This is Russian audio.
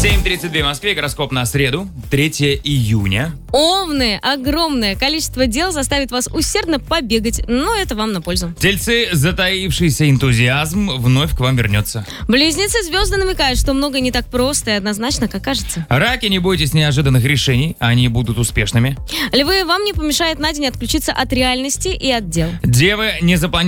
7:32 в Москве. Гороскоп на среду, 3 июня. Овны. Огромное количество дел заставит вас усердно побегать, но это вам на пользу. Тельцы, затаившийся энтузиазм вновь к вам вернется. Близнецы. Звезды намекают, что многое не так просто и однозначно, как кажется. Раки, не бойтесь неожиданных решений, они будут успешными. Львы. Вам не помешает на день отключиться от реальности и от дел. Девы, не запланируйте